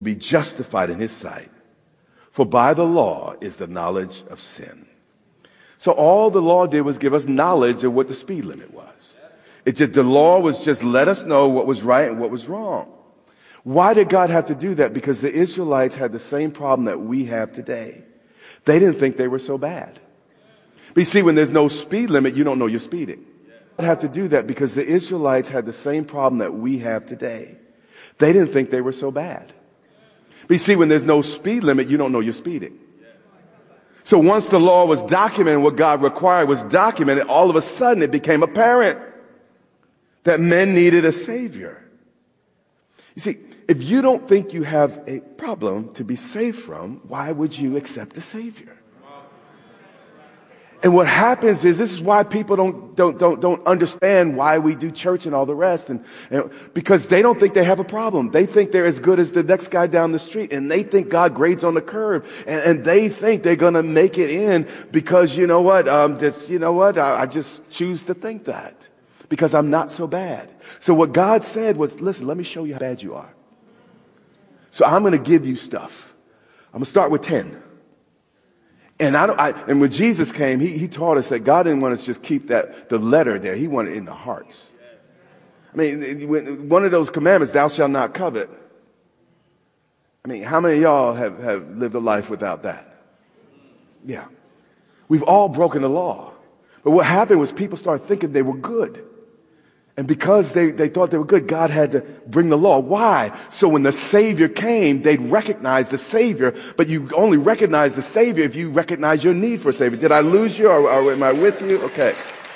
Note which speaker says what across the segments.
Speaker 1: be justified in his sight. For by the law is the knowledge of sin. So all the law did was give us knowledge of what the speed limit was. The law was just let us know what was right and what was wrong. Why did God have to do that? Because the Israelites had the same problem that we have today. They didn't think they were so bad. But you see, when there's no speed limit, you don't know you're speeding. God had to do that because the Israelites had the same problem that we have today. They didn't think they were so bad. But you see, when there's no speed limit, you don't know you're speeding. So once the law was documented, what God required was documented, all of a sudden it became apparent that men needed a Savior. You see, if you don't think you have a problem to be saved from, why would you accept a Savior? And what happens is, this is why people don't understand why we do church and all the rest. And because they don't think they have a problem. They think they're as good as the next guy down the street. And they think God grades on the curve. And they think they're going to make it in because, I just choose to think that. Because I'm not so bad. So what God said was, listen, let me show you how bad you are. So I'm going to give you stuff. I'm going to start with 10. And when Jesus came, he taught us that God didn't want us to just keep the letter there. He wanted it in the hearts. I mean, one of those commandments, thou shalt not covet. I mean, how many of y'all have lived a life without that? Yeah. We've all broken the law. But what happened was people started thinking they were good. And because they thought they were good, God had to bring the law. Why? So when the Savior came, they'd recognize the Savior, but you only recognize the Savior if you recognize your need for a Savior. Did I lose you or am I with you? Okay.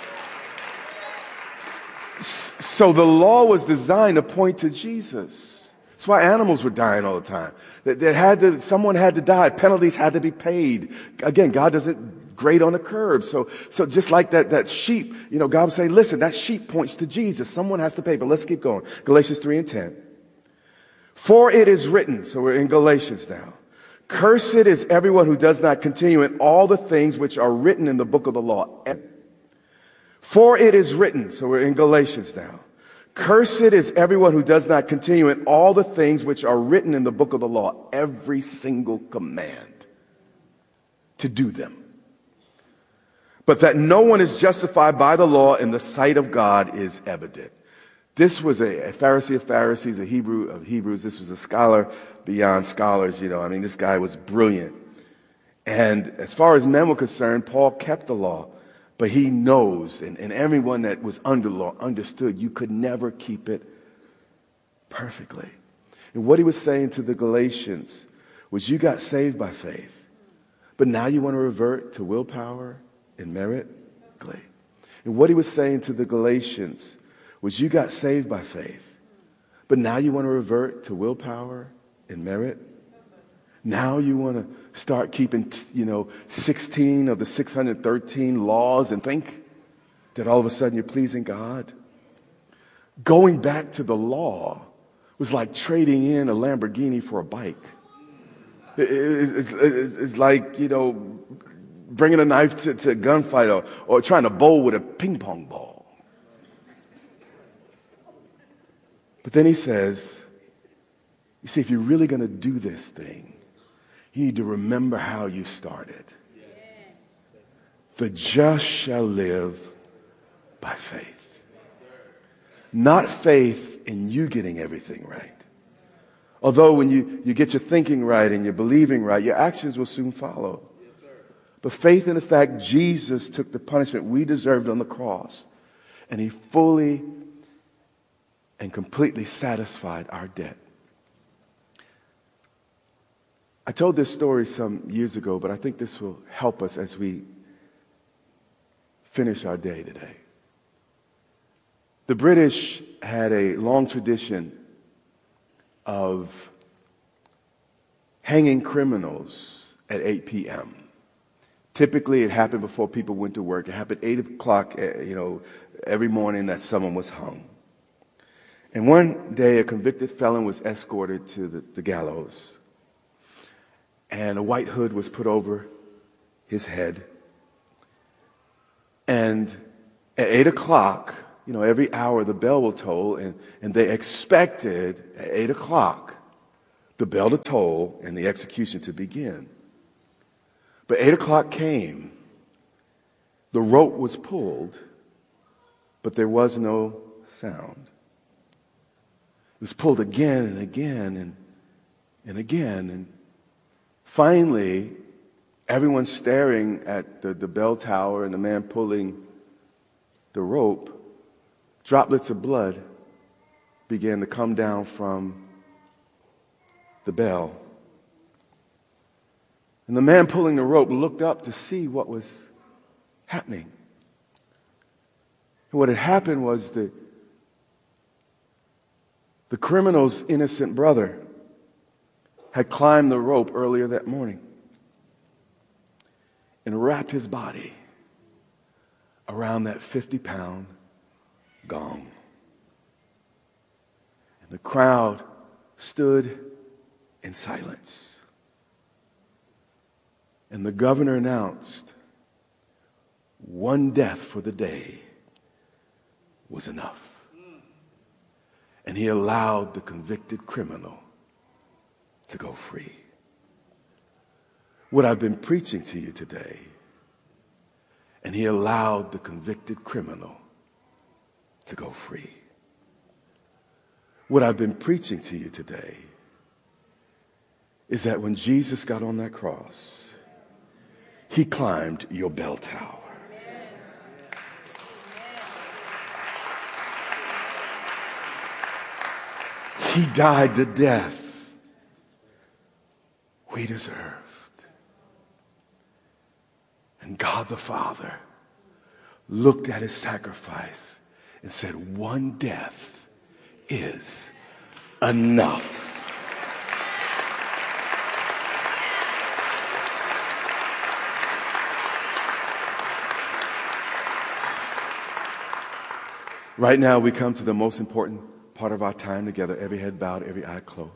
Speaker 1: So the law was designed to point to Jesus. That's why animals were dying all the time. Someone had to die. Penalties had to be paid. Again, God doesn't grade on the curb. So just like that sheep, God would say, listen, that sheep points to Jesus. Someone has to pay, but let's keep going. Galatians 3:10. For it is written, so we're in Galatians now. Cursed is everyone who does not continue in all the things which are written in the book of the law. For it is written, so we're in Galatians now. Cursed is everyone who does not continue in all the things which are written in the book of the law. Every single command to do them. But that no one is justified by the law in the sight of God is evident. This was a Pharisee of Pharisees, a Hebrew of Hebrews. This was a scholar beyond scholars. This guy was brilliant. And as far as men were concerned, Paul kept the law. But he knows, and everyone that was under law understood, you could never keep it perfectly. And what he was saying to the Galatians was, you got saved by faith, but now you want to revert to willpower and merit? And what he was saying to the Galatians was, you got saved by faith, but now you want to revert to willpower and merit? Now you want to start keeping, 16 of the 613 laws and think that all of a sudden you're pleasing God? Going back to the law was like trading in a Lamborghini for a bike. It's like, bringing a knife to a gunfight or trying to bowl with a ping pong ball. But then he says, you see, if you're really going to do this thing, you need to remember how you started. The just shall live by faith. Not faith in you getting everything right. Although when you get your thinking right and your believing right, your actions will soon follow. But faith in the fact Jesus took the punishment we deserved on the cross, and he fully and completely satisfied our debt. I told this story some years ago, but I think this will help us as we finish our day today. The British had a long tradition of hanging criminals at 8 p.m. Typically, it happened before people went to work. It happened 8 o'clock, every morning that someone was hung. And one day, a convicted felon was escorted to the gallows. And a white hood was put over his head. And at 8 o'clock, every hour the bell will toll. And they expected at 8 o'clock the bell to toll, and the execution to begin. But 8 o'clock came. The rope was pulled, but there was no sound. It was pulled again and again and again. And finally, everyone staring at the bell tower and the man pulling the rope, droplets of blood began to come down from the bell. And the man pulling the rope looked up to see what was happening. And what had happened was the criminal's innocent brother had climbed the rope earlier that morning and wrapped his body around that 50-pound gong. And the crowd stood in silence. And the governor announced, one death for the day was enough. And he allowed the convicted criminal to go free. What I've been preaching to you today, and he allowed the convicted criminal to go free. What I've been preaching to you today is that when Jesus got on that cross, he climbed your bell tower. He died the death we deserved. And God the Father looked at his sacrifice and said, one death is enough. Right now, we come to the most important part of our time together, every head bowed, every eye closed.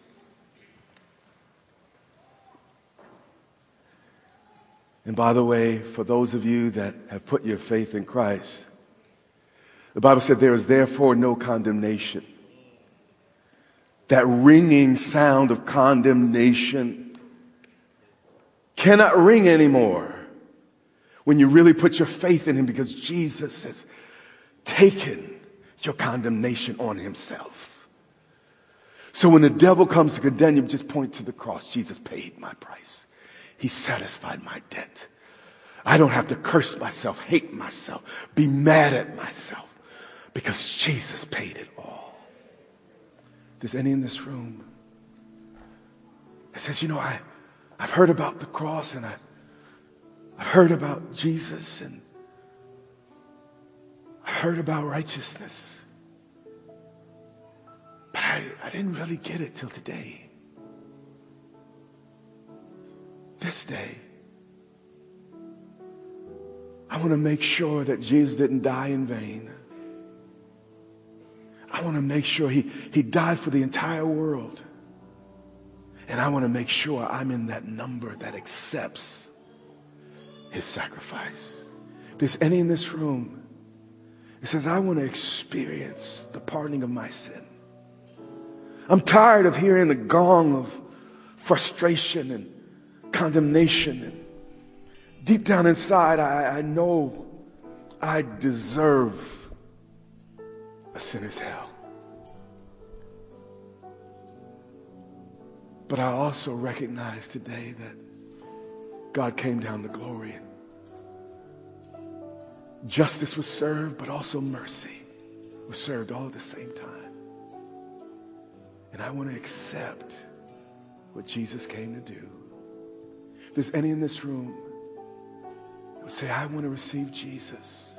Speaker 1: And by the way, for those of you that have put your faith in Christ, the Bible said there is therefore no condemnation. That ringing sound of condemnation cannot ring anymore when you really put your faith in him, because Jesus has taken your condemnation on himself. So when the devil comes to condemn you, just point to the cross. Jesus paid my price. He satisfied my debt. I don't have to curse myself, hate myself, be mad at myself, because Jesus paid it all. If there's any in this room that says, I've heard about the cross, and I've heard about Jesus, and I heard about righteousness, but I didn't really get it till today. This day, I want to make sure that Jesus didn't die in vain. I want to make sure he died for the entire world. And I want to make sure I'm in that number that accepts his sacrifice. If there's any in this room, it says, I want to experience the pardoning of my sin. I'm tired of hearing the gong of frustration and condemnation. And deep down inside, I know I deserve a sinner's hell. But I also recognize today that God came down to glory. Justice was served, but also mercy was served all at the same time. And I want to accept what Jesus came to do. If there's any in this room that would say, I want to receive Jesus,